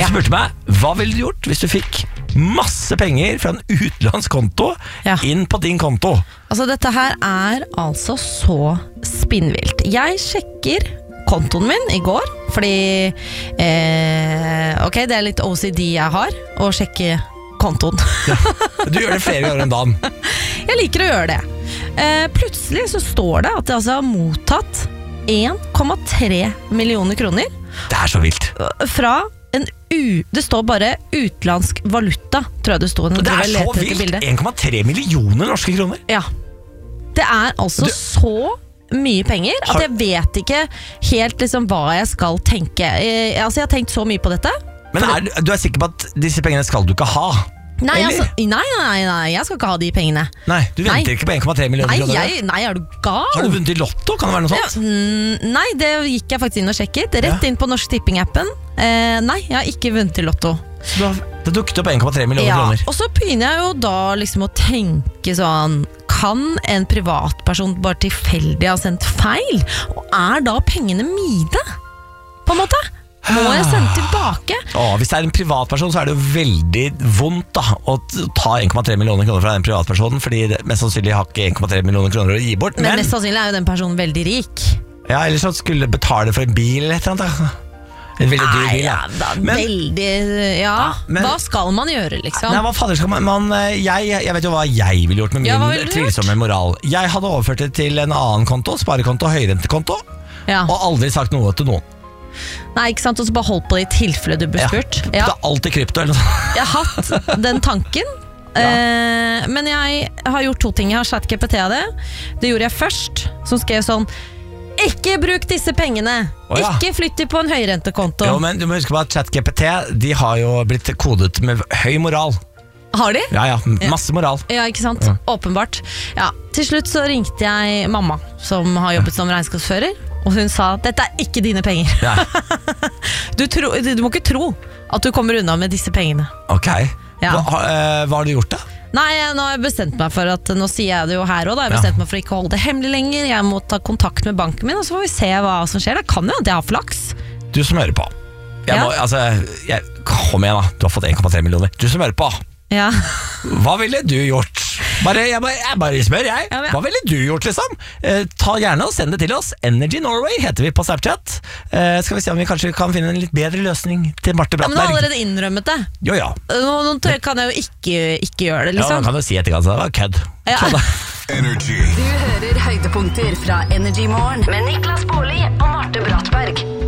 Du spurte meg, hva ville du gjort hvis du fikk masse penger fra en utenlandskonto inn på din konto? Altså dette her altså så spinnvilt. Jeg sjekker kontoen min i går, fordi ok, det litt OCD jeg har, å sjekke kontoen. Du gjør det flere ganger om dagen. Jeg liker å gjøre det. Plutselig så står det at jeg altså har mottatt 1,3 millioner kroner. Det så vilt. Fra det står bare utenlandsk valuta, tror jeg det står. Det så vilt, 1,3 millioner norske kroner. Ja, det altså så mye penger at jeg vet ikke helt liksom hva jeg skal tenke. Altså jeg har tenkt så mye på dette. Men du sikker på at disse pengene skal du ikke ha? Nei, jeg skal ikke ha de pengene. Nei, du venter ikke på 1,3 millioner kroner? Nei, du gal? Har du vunnet i lotto? Kan det være noe sånt? Nei, det gikk jeg faktisk inn og sjekket. Rett inn på Norsk Tipping-appen. Nei, jeg har ikke vunnet i lotto. Så det dukket opp 1,3 millioner kroner. Og så begynner jeg jo da liksom å tenke sånn, kan en privatperson bare tilfeldig ha sendt feil? Og da pengene mine? På en måte? Må jeg sende tilbake? Hvis det en privatperson, så det jo veldig vondt da, å ta 1,3 millioner kroner fra den privatpersonen, fordi mest sannsynlig har ikke 1,3 millioner kroner å gi bort. Men mest sannsynlig jo den personen veldig rik. Ja, eller så skulle betale for en bil eller et eller annet. En veldig dyr bil, men hva skal man gjøre, liksom? Nei, hva fader skal man jeg vet jo hva jeg ville gjort med min tvilsomme moral. Jeg hadde overført det til en annen konto, sparekonto, høyrentekonto, og aldri sagt noe til noen. Nei, ikke sant, og så bare holdt på det i tilfelle du ble spurt. Det alt i krypto eller noe. Jeg har hatt den tanken, men jeg har gjort 2 ting. Jeg har ChatGPT av det. Det gjorde jeg først, som skrev sånn: ikke bruk disse pengene, ikke flytt de på en høyrentekonto. Jo, men du må huske på at ChatGPT, de har jo blitt kodet med høy moral. Har de? Ja, masse moral. Ja, ikke sant? Åpenbart. Ja, til slutt så ringte jeg mamma, som har jobbet som regnskapsfører, og hun sa, dette ikke dine penger. Du må ikke tro at du kommer unna med disse pengene. Ok, hva har du gjort da? Nei, nå har jeg bestemt meg for at, nå sier jeg det jo her også da, jeg har bestemt meg for å ikke holde det hemmelig lenger. Jeg må ta kontakt med banken min, og så får vi se hva som skjer. Det kan jo at jeg har flaks. Du som hører på, kom igjen da, du har fått 1,3 millioner. Du som hører på, hva ville du gjort? Jeg bare spør jeg. Hva ville du gjort liksom? Ta gjerne og send det til oss. Energy Norway heter vi på Snapchat. Skal vi se om vi kanskje kan finne en litt bedre løsning til Marte Brattberg. Men du har allerede innrømmet det. Jo. Nå kan jeg jo ikke gjøre det liksom. Ja, man kan jo si etterkant, det var kødd. Energy. Du hører høydepunkter fra Energy Morgen med Niklas Baarli og Marte Brattberg.